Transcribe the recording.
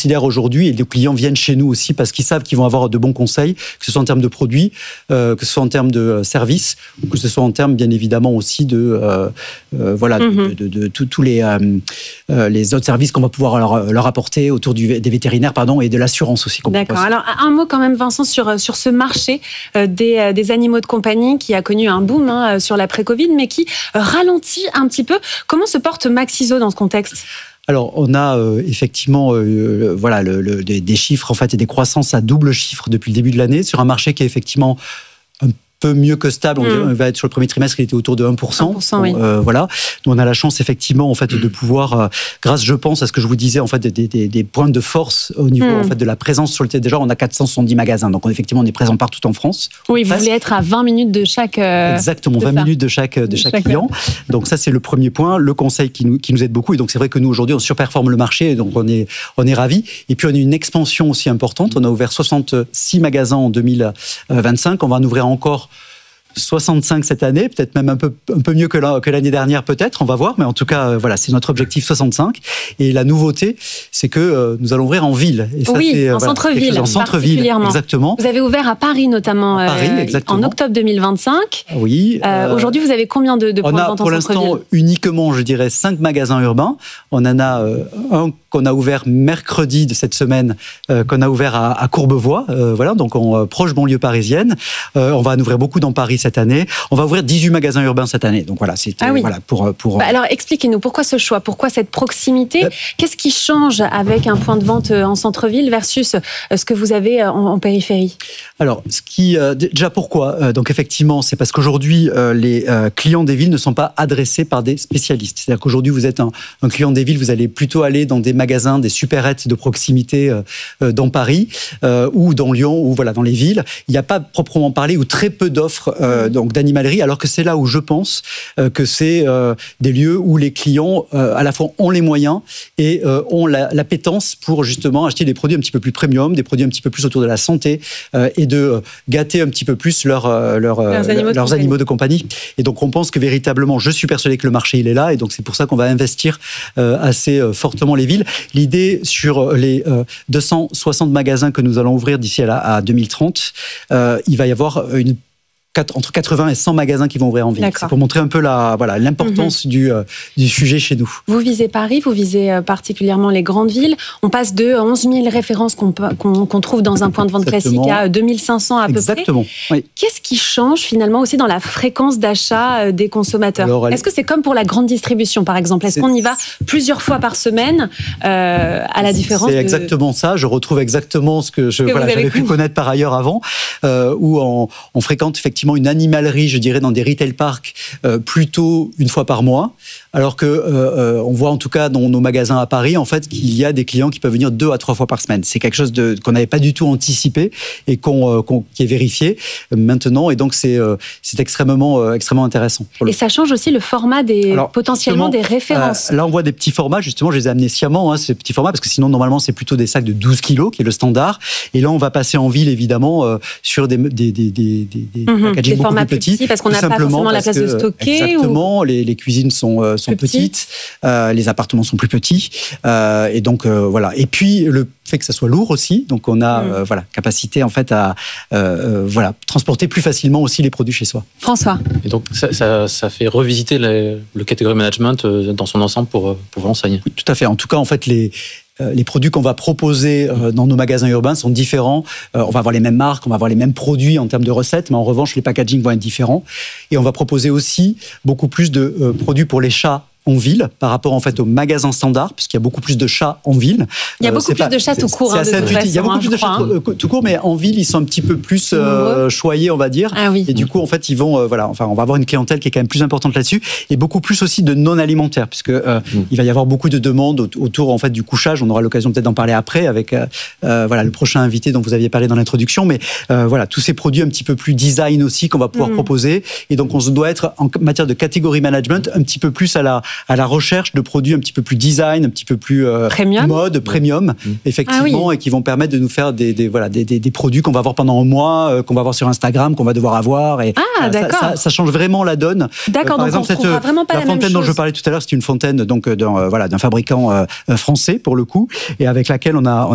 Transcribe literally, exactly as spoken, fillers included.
considèrent aujourd'hui, et les clients viennent chez nous aussi parce qu'ils savent qu'ils vont avoir de bons conseils, que ce soit en termes de produits, euh, que ce soit en termes de services, ou que ce soit en termes, bien évidemment, aussi de, euh, euh, voilà, mm-hmm. de, de, de tous les, euh, euh, les autres services qu'on va pouvoir leur, leur apporter autour du, des vétérinaires, pardon, et de l'assurance aussi. Qu'on D'accord. propose. Alors, un mot quand même, Vincent, sur, sur ce marché euh, des, des animaux de compagnie qui a connu un boom hein, sur l'après-Covid, mais qui ralentit un petit peu. Comment se porte Maxiso dans ce contexte ? Alors, on a euh, effectivement euh, le, voilà, le, le, des, des chiffres en fait, et des croissances à double chiffre depuis le début de l'année, sur un marché qui est effectivement un peu mieux que stable. On, mmh. va être sur le premier trimestre, il était autour de un pour cent. un pour cent oui. euh, voilà. Nous, on a la chance, effectivement, en fait, de pouvoir, euh, grâce, je pense, à ce que je vous disais, en fait, des, des, des points de force au niveau mmh. en fait, de la présence sur le territoire. Déjà, on a quatre cent soixante-dix magasins. Donc, on, effectivement, on est présent partout en France. Oui, vous voulez être à vingt minutes de chaque. Euh, Exactement, vingt minutes de chaque, de, de chaque, chaque client. Donc, ça, c'est le premier point. Le conseil qui nous, qui nous aide beaucoup. Et donc, c'est vrai que nous, aujourd'hui, on surperforme le marché. Et donc, on est, on est ravis. Et puis, on a une expansion aussi importante. On a ouvert soixante-six magasins en deux mille vingt-cinq. On va en ouvrir encore soixante-cinq cette année, peut-être même un peu, un peu mieux que, la, que l'année dernière, peut-être, on va voir, mais en tout cas, euh, voilà, c'est notre objectif soixante-cinq. Et la nouveauté, c'est que euh, nous allons ouvrir en ville. Et ça, oui, c'est, en voilà, centre-ville, en centre-ville, exactement. Vous avez ouvert à Paris, notamment, Paris, euh, en octobre deux mille vingt-cinq. Oui. Euh, aujourd'hui, vous avez combien de, de points de vente en centre-ville ? On a pour l'instant uniquement, je dirais, cinq magasins urbains. On en a euh, un qu'on a ouvert mercredi de cette semaine, euh, qu'on a ouvert à, à Courbevoie, euh, voilà, donc en euh, proche banlieue parisienne. Euh, on va en ouvrir beaucoup dans Paris cette année. On va ouvrir dix-huit magasins urbains cette année. Donc voilà, c'était ah oui. voilà pour pour. Bah alors expliquez-nous pourquoi ce choix, pourquoi cette proximité. Euh, Qu'est-ce qui change avec un point de vente en centre-ville versus ce que vous avez en, en périphérie ? Alors, ce qui euh, déjà pourquoi euh, Donc effectivement, c'est parce qu'aujourd'hui euh, les euh, clients des villes ne sont pas adressés par des spécialistes. C'est-à-dire qu'aujourd'hui, vous êtes un, un client des villes, vous allez plutôt aller dans des magasins, des supérettes de proximité euh, euh, dans Paris euh, ou dans Lyon ou voilà dans les villes. Il n'y a pas proprement parlé ou très peu d'offres euh, donc d'animalerie, alors que c'est là où je pense euh, que c'est euh, des lieux où les clients euh, à la fois ont les moyens et euh, ont la, l'appétence pour justement acheter des produits un petit peu plus premium, des produits un petit peu plus autour de la santé euh, et de euh, gâter un petit peu plus leur, euh, leur, leurs, animaux, leurs de animaux de compagnie. Et donc on pense que véritablement, je suis persuadé que le marché il est là et donc c'est pour ça qu'on va investir euh, assez euh, fortement les villes. L'idée sur les euh, deux cent soixante magasins que nous allons ouvrir d'ici à, la, à deux mille trente, euh, il va y avoir une entre quatre-vingts et cent magasins qui vont ouvrir en ville. D'accord. C'est pour montrer un peu la, voilà, l'importance mmh. du, euh, du sujet chez nous. Vous visez Paris, vous visez euh, particulièrement les grandes villes. On passe de onze mille références qu'on, qu'on, qu'on trouve dans un point de vente Exactement. classique à deux mille cinq cents à peu Exactement. près. Oui. Qu'est-ce qui change finalement aussi dans la fréquence d'achat des consommateurs ? Alors, elle... Est-ce que c'est comme pour la grande distribution par exemple ? Est-ce c'est... qu'on y va plusieurs fois par semaine euh, à la différence C'est de... exactement ça. Je retrouve exactement ce que, je, que voilà, j'avais pu connaître par ailleurs avant, euh, où on, on fréquente effectivement une animalerie, je dirais, dans des retail parks euh, plutôt une fois par mois, alors que euh, on voit en tout cas dans nos magasins à Paris en fait qu'il y a des clients qui peuvent venir deux à trois fois par semaine. C'est quelque chose de, qu'on n'avait pas du tout anticipé et qu'on, euh, qu'on, qui est vérifié maintenant, et donc c'est, euh, c'est extrêmement, euh, extrêmement intéressant. Et ça change aussi le format des alors, potentiellement des références. Euh, là, on voit des petits formats. Justement, je les ai amenés sciemment, hein, ces petits formats, parce que sinon normalement c'est plutôt des sacs de douze kilos qui est le standard. Et là, on va passer en ville évidemment euh, sur des des des des, des mmh, packaging beaucoup plus petits. Petit, parce qu'on n'a pas forcément la place que, de stocker. Exactement, ou... les, les cuisines sont, euh, sont petites, euh, les appartements sont plus petits, euh, et donc euh, voilà. Et puis le fait que ça soit lourd aussi, donc on a mmh. euh, voilà capacité en fait à euh, voilà transporter plus facilement aussi les produits chez soi. François. Et donc ça, ça, ça fait revisiter les, le category management dans son ensemble pour pour l'enseigne. Oui, tout à fait. En tout cas, en fait les les produits qu'on va proposer dans nos magasins urbains sont différents. On va avoir les mêmes marques, on va avoir les mêmes produits en termes de recettes, mais en revanche, les packagings vont être différents. Et on va proposer aussi beaucoup plus de produits pour les chats en ville par rapport en fait aux magasins standards, puisqu'il y a beaucoup plus de chats en ville. Il y a beaucoup euh, plus pas, de chats tout court. Hein, de façon, il y a beaucoup plus de chats hein. tout court, mais en ville ils sont un petit peu plus euh, choyés, on va dire. Ah oui. Et du coup en fait ils vont, euh, voilà, enfin on va avoir une clientèle qui est quand même plus importante là-dessus, et beaucoup plus aussi de non alimentaires, puisque euh, mmh. il va y avoir beaucoup de demandes autour en fait du couchage. On aura l'occasion peut-être d'en parler après avec euh, voilà le prochain invité dont vous aviez parlé dans l'introduction, mais euh, voilà tous ces produits un petit peu plus design aussi qu'on va pouvoir mmh. proposer. Et donc on doit être en matière de catégorie management un petit peu plus à la à la recherche de produits un petit peu plus design, un petit peu plus euh, premium. mode, premium, mmh. effectivement, ah oui. et qui vont permettre de nous faire des, des, voilà, des, des, des produits qu'on va avoir pendant un mois, euh, qu'on va avoir sur Instagram, qu'on va devoir avoir. Et, ah, euh, d'accord. Ça, ça, ça change vraiment la donne. D'accord, euh, par donc exemple, on ne cette, vraiment pas la, la fontaine même dont chose. je parlais tout à l'heure, c'est une fontaine donc, d'un, euh, voilà, d'un fabricant euh, français, pour le coup, et avec laquelle on a, on